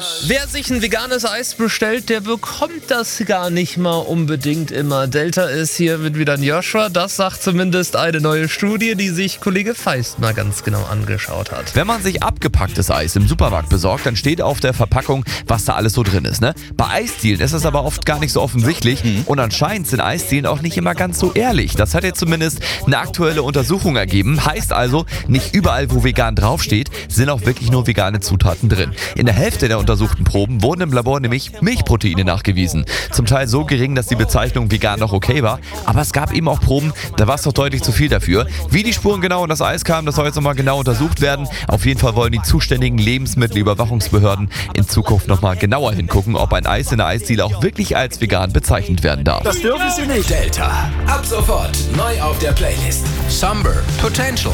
Wer sich ein veganes Eis bestellt, der bekommt das gar nicht mal unbedingt immer. Delta ist hier mit wieder ein Joshua. Das sagt zumindest eine neue Studie, die sich Kollege Feist mal ganz genau angeschaut hat. Wenn man sich abgepacktes Eis im Supermarkt besorgt, dann steht auf der Verpackung, was da alles so drin ist. Ne? Bei Eisdielen ist es aber oft gar nicht so offensichtlich und anscheinend sind Eisdielen auch nicht immer ganz so ehrlich. Das hat jetzt zumindest eine aktuelle Untersuchung ergeben. Heißt also, nicht überall, wo vegan draufsteht, sind auch wirklich nur vegane Zutaten drin. In der Hälfte der untersuchten Proben wurden im Labor nämlich Milchproteine nachgewiesen. Zum Teil so gering, dass die Bezeichnung vegan noch okay war, aber es gab eben auch Proben, da war es doch deutlich zu viel dafür. Wie die Spuren genau in das Eis kamen, das soll jetzt nochmal genau untersucht werden. Auf jeden Fall wollen die zuständigen Lebensmittelüberwachungsbehörden in Zukunft nochmal genauer hingucken, ob ein Eis in der Eisdiele auch wirklich als vegan bezeichnet werden darf. Das dürfen sie nicht. Delta. Ab sofort neu auf der Playlist. Somber Potential.